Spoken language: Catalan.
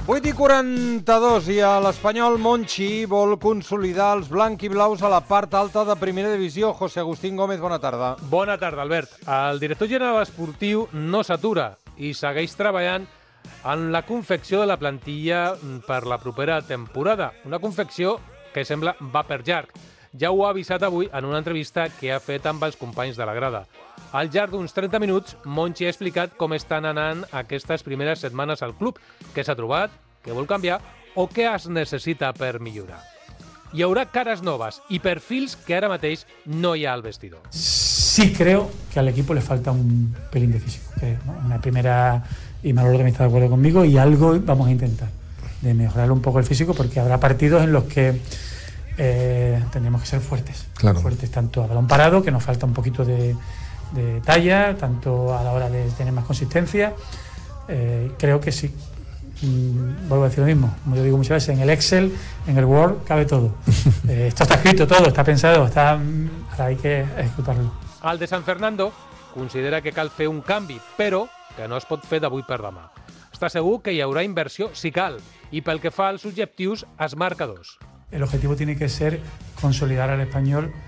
8:42 i a l'Espanyol Monchi vol consolidar els blanc-i-blaus a la part alta de primera divisió. José Agustín Gómez, bona tarda. Bona tarda, Albert. El director general esportiu no s'atura i segueix treballant en la confecció de la plantilla per la propera temporada. Una confecció que sembla va per llarg. Ja ho ha avisat avui en una entrevista que ha fet amb els companys de la grada. Al llarg d'uns 30 minuts, Monchi ha explicat com estan anant aquestes primeres setmanes al club, què s'ha trobat, què vol canviar o què es necessita per millorar. Hi haurà cares noves y perfils que ahora mateix no hi ha al vestidor. Sí creo que al equipo le falta un pelín de físico, creo, ¿no? Una primera, y Manolo también está de acuerdo conmigo, y algo vamos a intentar de mejorar un poco el físico, porque habrá partidos en los que tendremos que ser fuertes, claro. Fuertes tanto a balón parado, que nos falta un poquito de talla, tanto a la hora de tener más consistencia. Creo que sí. Vuelvo a decir lo mismo, como yo digo muchas veces, en el Excel, en el Word, cabe todo. Esto está escrito todo, está pensado, ahora hay que ejecutarlo. El de San Fernando considera que cal fer un canvi, però que no es pot fer d'avui per demà. Està segur que hi haurà inversió si cal, i pel que fa als objectius es marca dos. El objetivo tiene que ser consolidar al Español